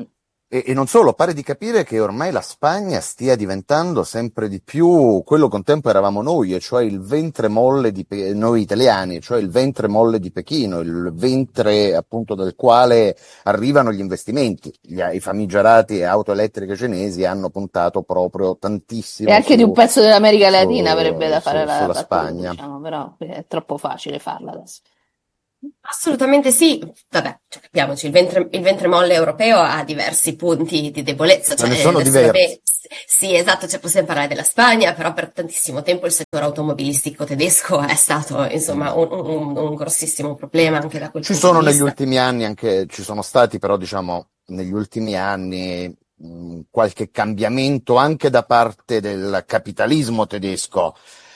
E, e non solo, pare di capire che ormai la Spagna stia diventando sempre di più quello che un tempo eravamo noi, e cioè il ventre molle di Pe- noi italiani, cioè il ventre molle di Pechino, il ventre appunto dal quale arrivano gli investimenti. Gli, I famigerati auto elettriche cinesi hanno puntato proprio tantissimo. E anche su, di un pezzo dell'America Latina su, avrebbe da fare su, la sulla battuta, Spagna. diciamo, però è troppo facile farla adesso. Assolutamente sì, vabbè, cioè, capiamoci, il ventre, il ventre molle europeo ha diversi punti di debolezza, Ma cioè, ne sono adesso, diversi. vabbè, sì, esatto, cioè, possiamo parlare della Spagna, però per tantissimo tempo il settore automobilistico tedesco è stato, insomma, un, un, un grossissimo problema anche da quel Ci punto sono di negli vista. ultimi anni anche, ci sono stati però diciamo negli ultimi anni mh, qualche cambiamento anche da parte del capitalismo tedesco,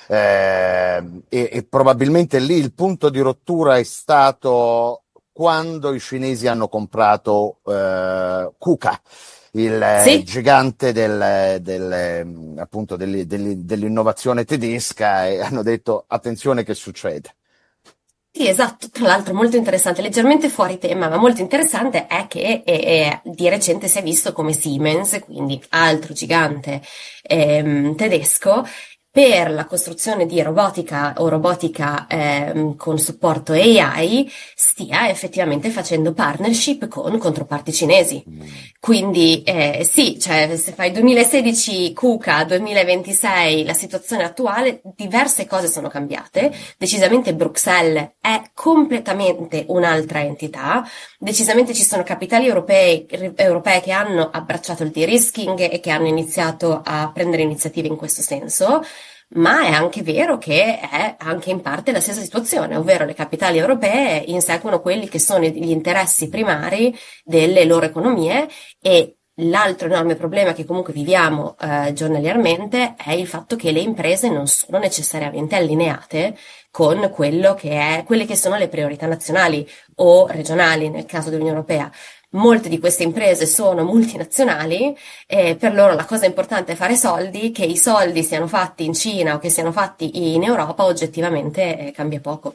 eh, e, e probabilmente lì il punto di rottura è stato quando i cinesi hanno comprato eh, KUKA, il eh, Sì, gigante del, del, mh, appunto dell'i- dell'i- dell'innovazione tedesca, e hanno detto attenzione che succede. sì, esatto, tra l'altro molto interessante, leggermente fuori tema, ma molto interessante è che eh, eh, di recente si è visto come Siemens, quindi altro gigante ehm, tedesco, per la costruzione di robotica o robotica ehm, con supporto A I stia effettivamente facendo partnership con controparti cinesi. Quindi eh, sì, cioè se fai duemilasedici KUKA, duemilaventisei la situazione attuale, diverse cose sono cambiate, decisamente Bruxelles è completamente un'altra entità, decisamente ci sono capitali europei, europee che hanno abbracciato il de-risking e che hanno iniziato a prendere iniziative in questo senso. Ma è anche vero che è anche in parte la stessa situazione, ovvero le capitali europee inseguono quelli che sono gli interessi primari delle loro economie, e l'altro enorme problema che comunque viviamo eh, giornaliерmente è il fatto che le imprese non sono necessariamente allineate con quello che è, quelle che sono le priorità nazionali o regionali nel caso dell'Unione Europea. Molte di queste imprese sono multinazionali e per loro la cosa importante è fare soldi, che i soldi siano fatti in Cina o che siano fatti in Europa oggettivamente eh, cambia poco.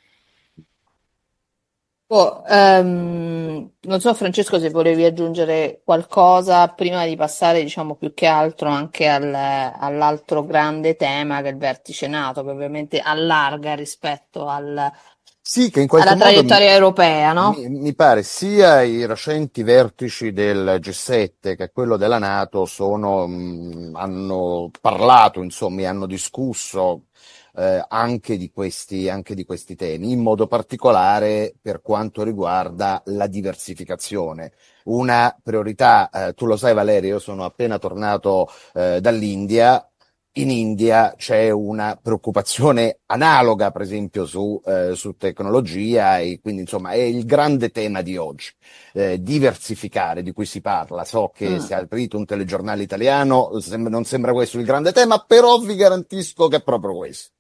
Oh, ehm, non so Francesco se volevi aggiungere qualcosa prima di passare, diciamo, più che altro anche al- all'altro grande tema che è il vertice NATO, che ovviamente allarga rispetto al- Sì, che in qualche alla modo mi, traiettoria europea, no? mi- mi pare sia i recenti vertici del G sette che quello della NATO sono, mh, hanno parlato, insomma, e hanno discusso eh, anche di questi, anche di questi temi, in modo particolare per quanto riguarda la diversificazione. Una priorità, eh, tu lo sai Valerio, io sono appena tornato eh, dall'India. In India c'è una preoccupazione analoga, per esempio, su, eh, su tecnologia, e quindi insomma è il grande tema di oggi, eh, diversificare, di cui si parla. So che Mm. si è aprito un telegiornale italiano, sem- non sembra questo il grande tema, però vi garantisco che è proprio questo.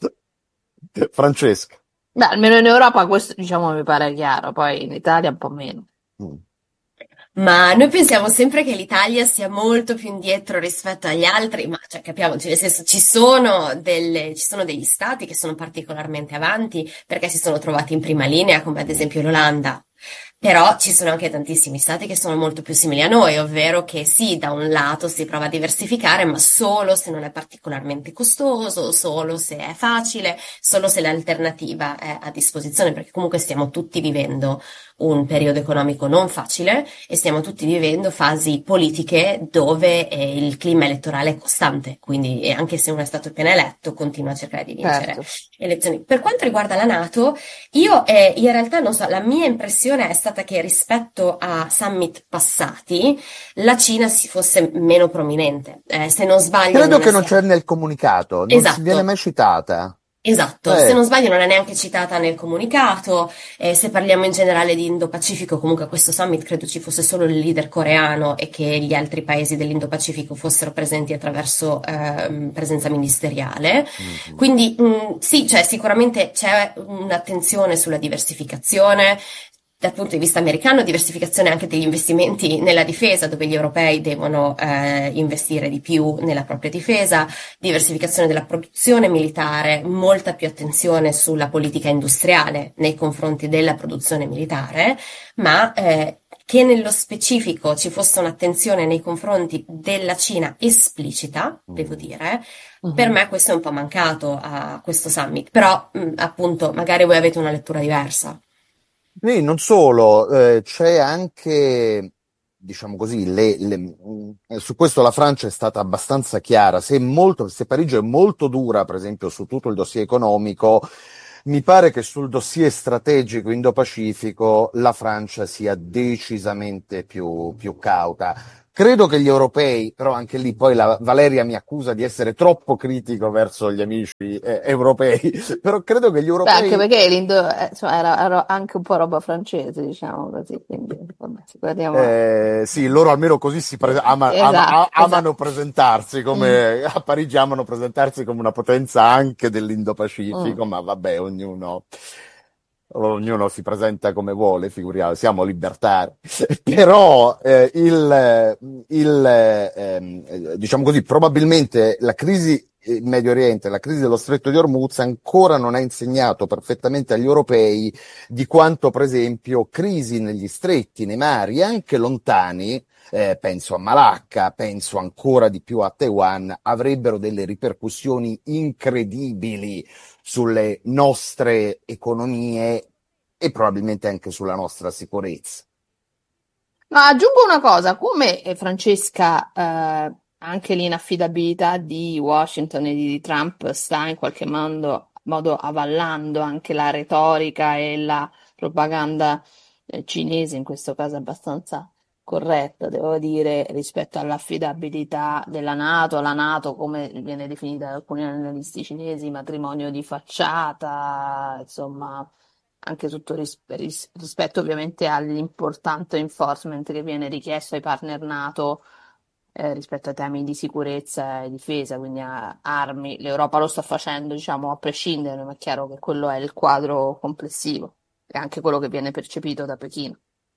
Francesca. Beh, almeno in Europa questo, diciamo, mi pare chiaro, poi in Italia un po' meno. Mm. Ma noi pensiamo sempre che l'Italia sia molto più indietro rispetto agli altri, ma cioè, capiamoci, nel senso ci sono, delle, ci sono degli stati che sono particolarmente avanti perché si sono trovati in prima linea, come ad esempio l'Olanda. Però ci sono anche tantissimi stati che sono molto più simili a noi, ovvero che sì, da un lato si prova a diversificare, ma solo se non è particolarmente costoso, solo se è facile, solo se l'alternativa è a disposizione, perché comunque stiamo tutti vivendo un periodo economico non facile e stiamo tutti vivendo fasi politiche dove eh, il clima elettorale è costante, quindi e anche se uno è stato appena eletto continua a cercare di vincere Certo. elezioni. Per quanto riguarda la NATO, io eh, in realtà non so, la mia impressione è stata che rispetto a summit passati la Cina si fosse meno prominente. Eh, se non sbaglio Credo non che è non sia- c'è nel comunicato, non si viene Esatto. mai citata. Esatto, Eh. se non sbaglio non è neanche citata nel comunicato, eh, se parliamo in generale di Indo-Pacifico, comunque a questo summit credo ci fosse solo il leader coreano e che gli altri paesi dell'Indo-Pacifico fossero presenti attraverso ehm, presenza ministeriale. Mhm. Quindi mh, sì, cioè sicuramente c'è un'attenzione sulla diversificazione. Dal punto di vista americano, diversificazione anche degli investimenti nella difesa, dove gli europei devono eh, investire di più nella propria difesa, diversificazione della produzione militare, molta più attenzione sulla politica industriale nei confronti della produzione militare, ma eh, che nello specifico ci fosse un'attenzione nei confronti della Cina esplicita, devo dire. Uh-huh. Per me questo è un po' mancato a questo summit, però mh, appunto magari voi avete una lettura diversa. Sì, non solo, eh, c'è anche, diciamo così, le, le, su questo la Francia è stata abbastanza chiara. Se, molto, se Parigi è molto dura, per esempio, su tutto il dossier economico, mi pare che sul dossier strategico Indo-Pacifico la Francia sia decisamente più, più cauta. Credo che gli europei, però anche lì poi la Valeria mi accusa di essere troppo critico verso gli amici eh, europei, però credo che gli europei... Beh, anche perché l'Indo eh, insomma, era, era anche un po' roba francese, diciamo così, quindi vabbè, si guardiamo... eh, sì, loro almeno così si pre- ama, esatto, ama, amano esatto. presentarsi come, mm. a Parigi amano presentarsi come una potenza anche dell'Indo-Pacifico, Mm. ma vabbè, ognuno... ognuno si presenta come vuole, figuriamo, siamo libertari. Però eh, il, il eh, diciamo così, probabilmente la crisi in Medio Oriente, la crisi dello Stretto di Hormuz ancora non ha insegnato perfettamente agli europei di quanto, per esempio, crisi negli stretti, nei mari, anche lontani, eh, penso a Malacca, penso ancora di più a Taiwan, avrebbero delle ripercussioni incredibili sulle nostre economie e probabilmente anche sulla nostra sicurezza. Ma aggiungo una cosa, come eh, Francesca, eh, anche l'inaffidabilità di Washington e di Trump sta in qualche modo, modo avvallando anche la retorica e la propaganda eh, cinese, in questo caso abbastanza corretta, devo dire, rispetto all'affidabilità della NATO, la NATO come viene definita da alcuni analisti cinesi, matrimonio di facciata, insomma, anche tutto ris- ris- rispetto ovviamente all'importante enforcement che viene richiesto ai partner NATO eh, rispetto ai temi di sicurezza e difesa, quindi a armi. L'Europa lo sta facendo, diciamo, a prescindere, ma è chiaro che quello è il quadro complessivo e anche quello che viene percepito da Pechino.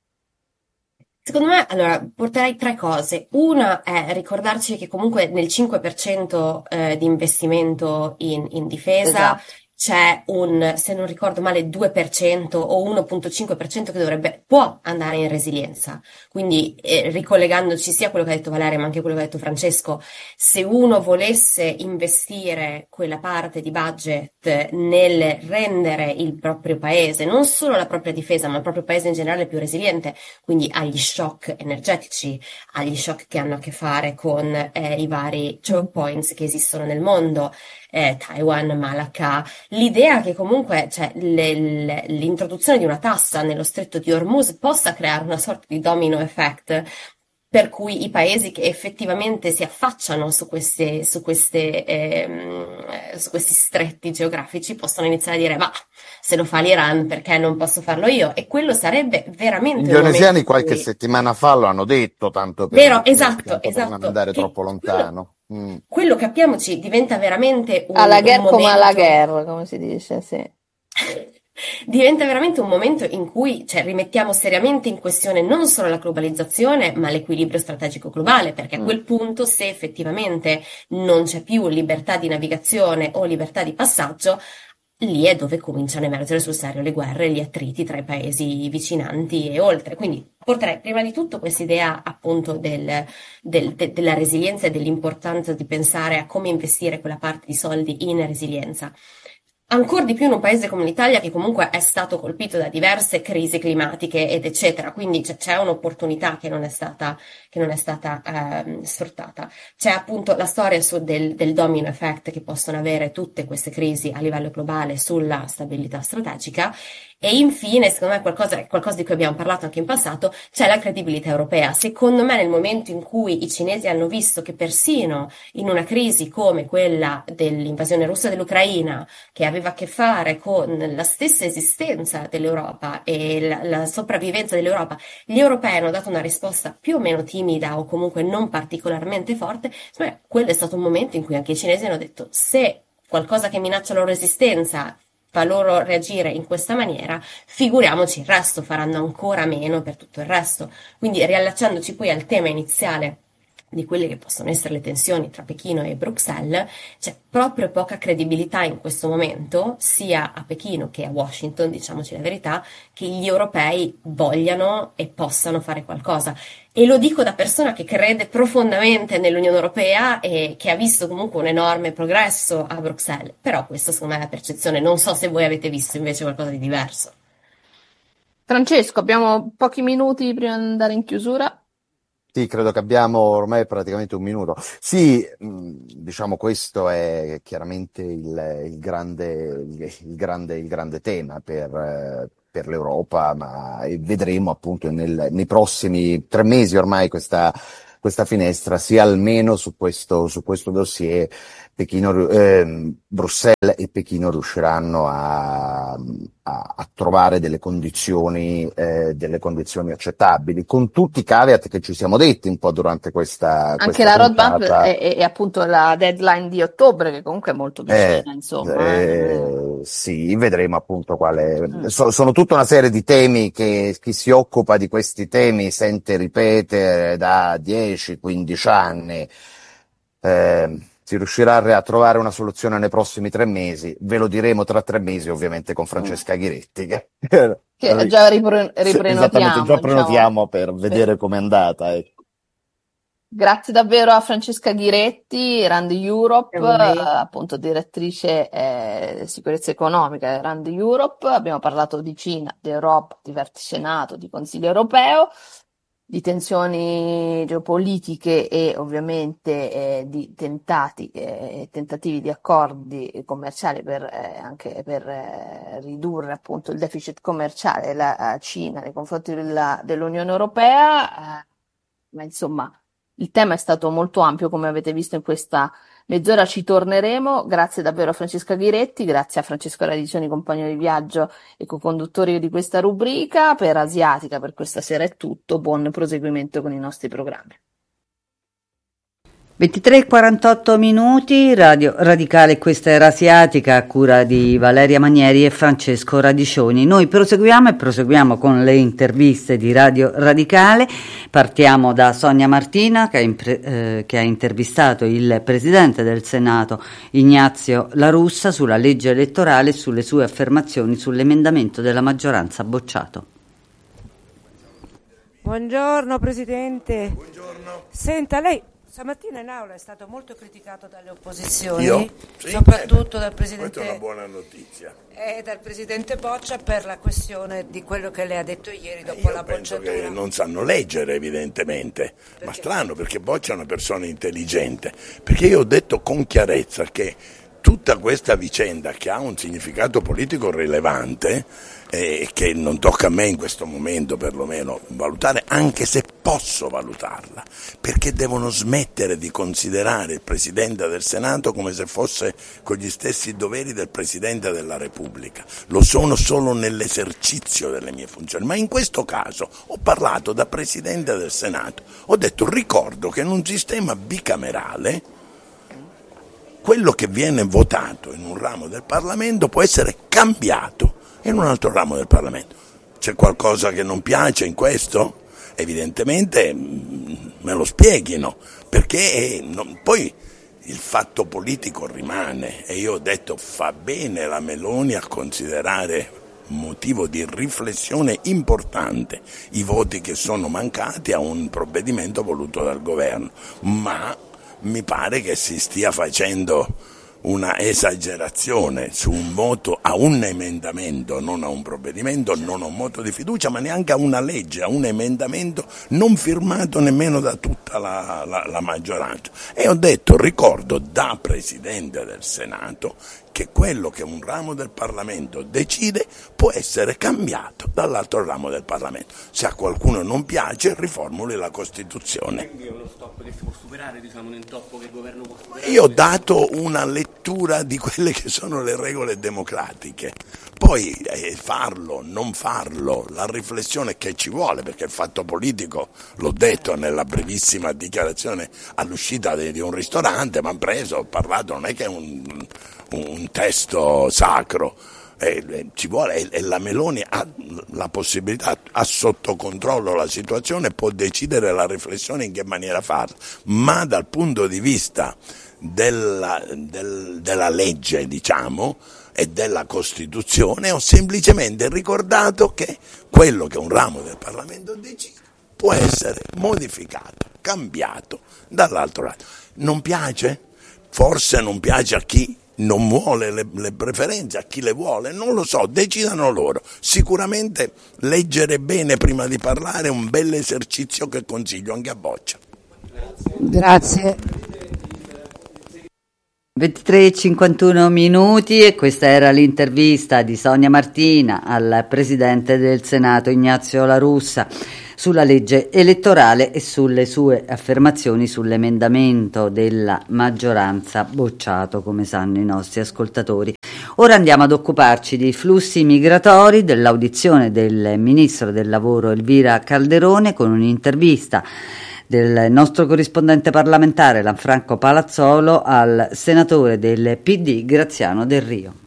Secondo me, allora, porterei tre cose. Una è ricordarci che comunque nel cinque per cento eh, di investimento in, in difesa Esatto. c'è un, se non ricordo male, due per cento o uno virgola cinque per cento che dovrebbe, può andare in resilienza. Quindi, eh, ricollegandoci sia a quello che ha detto Valeria, ma anche a quello che ha detto Francesco, se uno volesse investire quella parte di budget nel rendere il proprio paese, non solo la propria difesa, ma il proprio paese in generale più resiliente, quindi agli shock energetici, agli shock che hanno a che fare con eh, i vari choke points che esistono nel mondo, eh, Taiwan, Malacca, l'idea che comunque cioè, le, le, l'introduzione di una tassa nello stretto di Hormuz possa creare una sorta di domino effect, per cui i paesi che effettivamente si affacciano su, queste, su, queste, ehm, su questi stretti geografici possono iniziare a dire ma se lo fa l'Iran perché non posso farlo io? E quello sarebbe veramente Gli indonesiani un qualche cui... settimana fa lo hanno detto, tanto per, Vero, per, esatto, tanto esatto. per non andare Che troppo lontano. Mm. Quello, capiamoci, diventa veramente un, Alla un guerra momento... come alla guerra, come si dice, sì. Diventa veramente un momento in cui cioè, rimettiamo seriamente in questione non solo la globalizzazione, ma l'equilibrio strategico globale, perché a quel punto, se effettivamente non c'è più libertà di navigazione o libertà di passaggio, lì è dove cominciano a emergere sul serio le guerre e gli attriti tra i paesi vicinanti e oltre. Quindi porterei prima di tutto questa idea appunto del, del, de, della resilienza e dell'importanza di pensare a come investire quella parte di soldi in resilienza. Ancora di più in un paese come l'Italia che comunque è stato colpito da diverse crisi climatiche ed eccetera, quindi c'è, c'è un'opportunità che non è stata, che non è stata ehm, sfruttata. C'è appunto la storia su del, del domino effect che possono avere tutte queste crisi a livello globale sulla stabilità strategica e infine, secondo me qualcosa, qualcosa di cui abbiamo parlato anche in passato, c'è la credibilità europea. Secondo me nel momento in cui i cinesi hanno visto che persino in una crisi come quella dell'invasione russa dell'Ucraina, che aveva a che fare con la stessa esistenza dell'Europa e la, la sopravvivenza dell'Europa, gli europei hanno dato una risposta più o meno timida o comunque non particolarmente forte, beh, quello è stato un momento in cui anche i cinesi hanno detto se qualcosa che minaccia la loro esistenza fa loro reagire in questa maniera, figuriamoci il resto, faranno ancora meno per tutto il resto. Quindi riallacciandoci poi al tema iniziale di quelle che possono essere le tensioni tra Pechino e Bruxelles, c'è proprio poca credibilità in questo momento, sia a Pechino che a Washington, diciamoci la verità, che gli europei vogliano e possano fare qualcosa. E lo dico da persona che crede profondamente nell'Unione Europea e che ha visto comunque un enorme progresso a Bruxelles, però questa secondo me è la percezione, non so se voi avete visto invece qualcosa di diverso. Francesco, abbiamo pochi minuti prima di andare in chiusura. Sì, credo che abbiamo ormai praticamente un minuto. Sì, mh, diciamo questo è chiaramente il, il grande, il, il grande, il grande tema per, eh, per l'Europa, ma vedremo appunto nel, nei prossimi tre mesi ormai questa, questa finestra, sia almeno su questo, su questo dossier Pechino, eh, Bruxelles e Pechino riusciranno a, a, a trovare delle condizioni, eh, delle condizioni accettabili, con tutti i caveat che ci siamo detti un po' durante questa Anche questa la roadmap puntata. è, è, è appunto la deadline di ottobre, che comunque è molto vicina, Eh, insomma. eh, sì, vedremo appunto quale. Mm. So- sono tutta una serie di temi che chi si occupa di questi temi sente ripetere da dieci quindici anni. Eh, si riuscirà a trovare una soluzione nei prossimi tre mesi, ve lo diremo tra tre mesi ovviamente con Francesca Ghiretti. Che, Che già ripre- Sì, riprenotiamo. esattamente, già diciamo. prenotiamo per vedere com'è andata. Ecco. Grazie davvero a Francesca Ghiretti, Rand Europe, E a voi. eh, appunto direttrice eh, sicurezza economica Rand Europe. Abbiamo parlato di Cina, di Europa, di vertice NATO, di Consiglio europeo, di tensioni geopolitiche e ovviamente eh, di tentati, eh, tentativi di accordi commerciali per, eh, anche per eh, ridurre appunto il deficit commerciale della Cina nei confronti della- dell'Unione Europea, eh, ma insomma il tema è stato molto ampio, come avete visto in questa mezz'ora. Ci torneremo. Grazie davvero a Francesca Ghiretti, grazie a Francesco Radicioni, compagno di viaggio e co-conduttore di questa rubrica. Per Asiatica per questa sera è tutto. Buon proseguimento con i nostri programmi. ventitré e quarantotto minuti, Radio Radicale, questa era Asiatica, a cura di Valeria Manieri e Francesco Radicioni. Noi proseguiamo e proseguiamo con le interviste di Radio Radicale. Partiamo da Sonia Martina che ha, impre- eh, che ha intervistato il Presidente del Senato Ignazio La Russa sulla legge elettorale e sulle sue affermazioni sull'emendamento della maggioranza bocciato. Buongiorno Presidente. Buongiorno. Senta, lei stamattina in aula è stato molto criticato dalle opposizioni, Io? Sì, soprattutto eh, dal Presidente questa è una buona notizia. e dal Presidente Boccia per la questione di quello che lei ha detto ieri dopo Io la penso bocciatura. che non sanno leggere evidentemente, ma strano perché Boccia è una persona intelligente, perché io ho detto con chiarezza che tutta questa vicenda che ha un significato politico rilevante e che non tocca a me in questo momento perlomeno valutare, anche se posso valutarla, perché devono smettere di considerare il Presidente del Senato come se fosse con gli stessi doveri del Presidente della Repubblica. Lo sono solo nell'esercizio delle mie funzioni, ma in questo caso ho parlato da Presidente del Senato, ho detto ricordo che in un sistema bicamerale quello che viene votato in un ramo del Parlamento può essere cambiato in un altro ramo del Parlamento. C'è qualcosa che non piace in questo? Evidentemente me lo spieghino, perché non, poi il fatto politico rimane e io ho detto fa bene la Meloni a considerare motivo di riflessione importante i voti che sono mancati a un provvedimento voluto dal governo, ma mi pare che si stia facendo una esagerazione su un voto a un emendamento, non a un provvedimento, non a un voto di fiducia, ma neanche a una legge, a un emendamento non firmato nemmeno da tutta la, la, la maggioranza. E ho detto, ricordo da Presidente del Senato, che quello che un ramo del Parlamento decide può essere cambiato dall'altro ramo del Parlamento. Se a qualcuno non piace, riformuli la Costituzione. Quindi è uno stop che si può superare, diciamo, un intoppo che il governo può superare? Io ho dato una lettura di quelle che sono le regole democratiche. Poi eh, farlo, non farlo, la riflessione che ci vuole, perché il fatto politico, l'ho detto nella brevissima dichiarazione all'uscita di, di un ristorante, mi hanno preso, ho parlato, non è che è un, un testo sacro, eh, eh, ci vuole, e la Meloni ha la possibilità, ha sotto controllo la situazione, può decidere la riflessione in che maniera farla, ma dal punto di vista della, del, della legge, diciamo, e della Costituzione, ho semplicemente ricordato che quello che un ramo del Parlamento decide può essere modificato, cambiato dall'altro lato. Non piace? Forse non piace a chi non vuole le, le preferenze, a chi le vuole, non lo so, decidano loro. Sicuramente leggere bene prima di parlare è un bel esercizio che consiglio anche a Boccia. Grazie. ventitré e cinquantuno minuti, e questa era l'intervista di Sonia Martina al Presidente del Senato Ignazio La Russa sulla legge elettorale e sulle sue affermazioni sull'emendamento della maggioranza bocciato, come sanno i nostri ascoltatori. Ora andiamo ad occuparci di flussi migratori, dell'audizione del Ministro del Lavoro Elvira Calderone, con un'intervista del nostro corrispondente parlamentare Lanfranco Palazzolo al senatore del P D Graziano Del Rio.